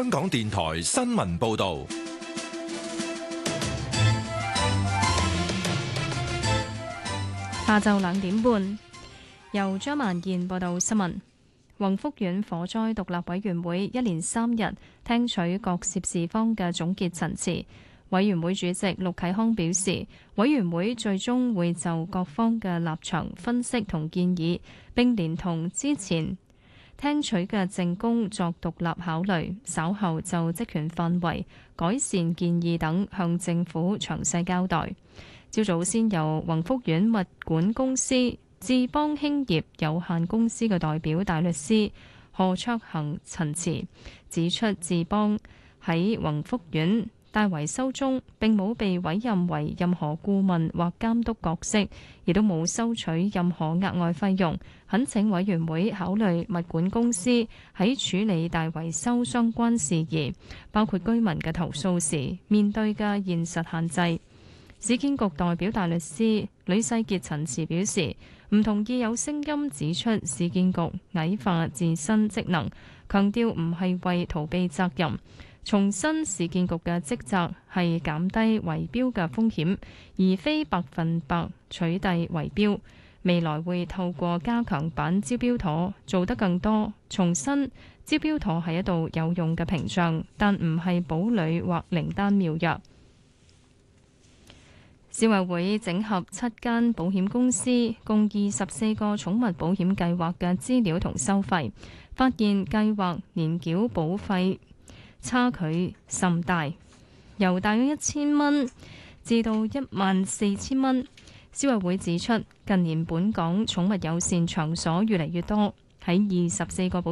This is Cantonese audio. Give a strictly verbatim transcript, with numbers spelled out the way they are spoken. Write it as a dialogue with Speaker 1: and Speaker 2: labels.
Speaker 1: 香港電台新聞報道。
Speaker 2: 下晝兩點半，由張萬燕報道新聞。宏福苑火災獨立委員會一連三日聽取各涉事方嘅總結陳詞。委員會主席陸啟康表示，委員會最終會就各方嘅立場分析同建議，並連同之前聽取嘅證供作獨立考慮，稍後就職權範圍、改善建議等向政府詳細交代。朝早先由宏福苑物管公司智邦興業有限公司嘅代表大律師何卓恒陳詞，指出智邦喺宏福苑大維修中並冇被委任為任何顧問或監督角色，亦都冇收取任何額外費用，懇請委員會考慮物管公司喺處理大維修相關事宜，包括居民嘅投訴時面對嘅現實限制。市建局代表大律師呂世傑陳詞表示，唔同意有聲音指出市建局矮化自身職能，強調唔係為逃避責任，重申市建局嘅職責係減低圍標嘅風險，而非百分百取締圍標。未來會透過加強版招標妥做得更多，重申招標妥係一道有用嘅屏障，但唔係堡壘或靈丹妙藥。消委會整合七間保險公司共二十四個寵物保險計劃嘅資料同收費，發現計劃年繳保費差距甚大，由大約一千蚊至到一萬四千蚊。消委會指出，近年本港寵物友善場所越嚟越多，喺二十四個保